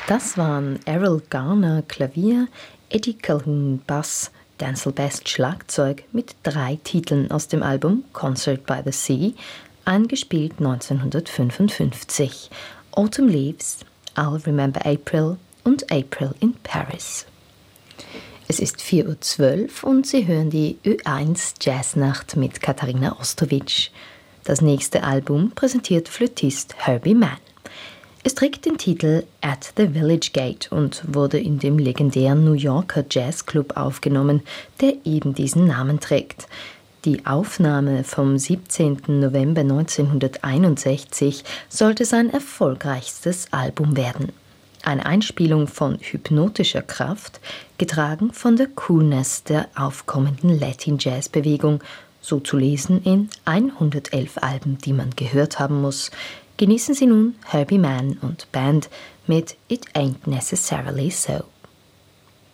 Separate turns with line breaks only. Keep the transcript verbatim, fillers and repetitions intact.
Das waren Errol Garner Klavier, Eddie Calhoun Bass, Denzel Best Schlagzeug mit drei Titeln aus dem Album Concert by the Sea, eingespielt neunzehnhundertfünfundfünfzig. Autumn Leaves, I'll Remember April und April in Paris. Es ist vier Uhr zwölf und Sie hören die Ö eins Jazznacht mit Katharina Ostrovich. Das nächste Album präsentiert Flötist Herbie Mann. Es trägt den Titel At the Village Gate und wurde in dem legendären New Yorker Jazzclub aufgenommen, der eben diesen Namen trägt. Die Aufnahme vom siebzehnten November neunzehnhunderteinundsechzig sollte sein erfolgreichstes Album werden. Eine Einspielung von hypnotischer Kraft, getragen von der Coolness der aufkommenden Latin-Jazz-Bewegung, so zu lesen in hundertelf Alben, die man gehört haben muss. Genießen Sie nun Herbie Mann und Band mit It Ain't Necessarily So.